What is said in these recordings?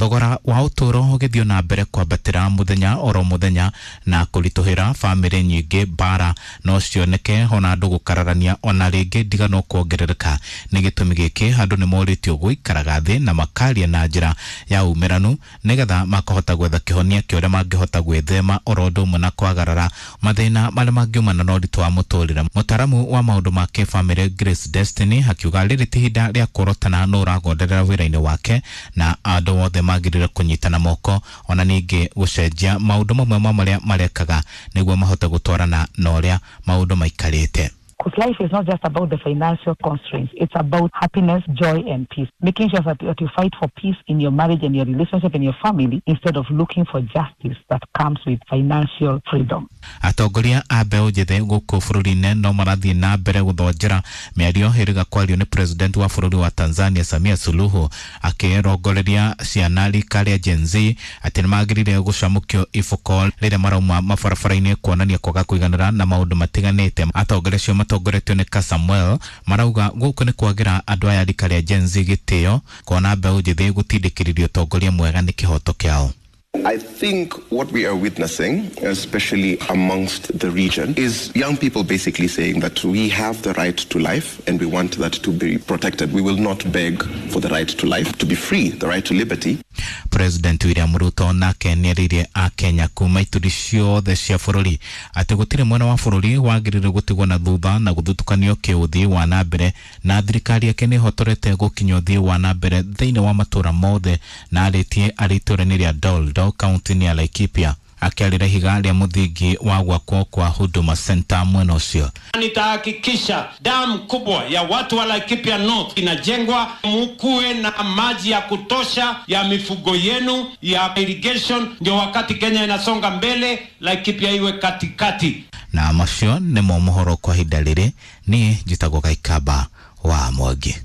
thogora wa uturo ugithio na mbere kwambatira muthenya oro muthenya na kurituhira family nyingi bara no cioneke ona andu gukararania ona ringi ndigano kuongerereka ni gitumi giki andu ni moritio guikaraga thi na makaria na njira ya umiranu nigetha makahota gwetha kihonia kiore mangihota gwethema orodo muna kwagarara mathina male mangiumana na uritu wa muturire. Mutaramu wa maundu ma family Grace Destiny hakiuga riri tihinda ria kurotana no ragonderera wira-ini wake na andu othe magirire kunyitana moko ona ningi gucenjia maundu mamwe maria marekaga niguo mahote gutwarana na uria maundu maikarite. Because life is not just about the financial constraints. It's about happiness, joy, and peace. Making sure that you fight for peace in your marriage and your relationship and your family instead of looking for justice that comes with financial freedom. Atongoria a mbeũ njĩthĩ gũkũ bũrũri-inĩ no marathiĩ na mbere gũthonjera mĩario hĩrĩga kwario nĩ president wa bũrũri wa Tanzania Samia Suluhu akĩrongoreria ciana rika rĩa Gen Z atĩ nĩmagĩrĩire gũcamũkio ibuko rĩrĩa marauma mabarabara-inĩ kuonania kwaga kũiganĩra na maũndũ matiganĩte. Atongoria cio matongoretio nĩ Samuel marauga gũkũ nĩ kwagira andũ aya rika rĩa Gen Z gĩtĩo kuona mbeũ njĩthĩ gũtindĩkĩrĩrio ũtongoria mwega nĩ kĩhoto kĩao. I think what we are witnessing, especially amongst the region, is young people basically saying that we have the right to life and we want that to be protected. We will not beg for the right to life, to be free, the right to liberty. President William Ruto nake nĩarĩirie a Kenya kuma ituri ciothe cia bũrũri atĩ gũtirĩ mwena wa bũrũri wagĩrĩire gũtigwo na thutha na gũthutũkanio kĩũthii wa na mbere na thirikari yake nĩhotorete gũkinya ũthii wa na mbere thĩinĩ wa matũra mothe na arĩtie arĩ itũra-inĩ rĩa Doldo kaunti-inĩ ya Laikipia akiarĩra higa rĩa muthingi wa gwakwo kwa Huduma Center mwena ucio. Nitahakikisha damu kubwa ya watu wa Laikipia North inajengwa, mkuwe na maji ya kutosha ya mifugo yenu ya irrigation, ndio wakati Kenya inasonga mbele Laikipia iwe katikati. Na macio nĩ mohoro kwa hinda rĩrĩ. Ni njitagwo Gaikaba wa Mwangi.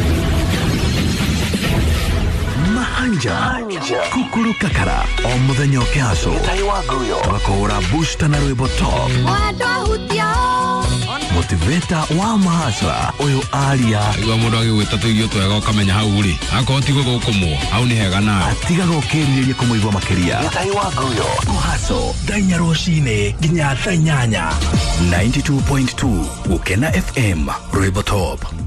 Mahanja Kukuru Kakara o muthenya ukiaso twakora booster na rwimbo top motivator wa mahasra uyu aria igwa mundu agigwita tuigio twega ukamenya hau ri akoti guthukumwo hau ni hega na atiga gukiriria kumuigwa makiria muhaso danya roshine ginya tanyanya 92.2 Ukena FM rwimbo top.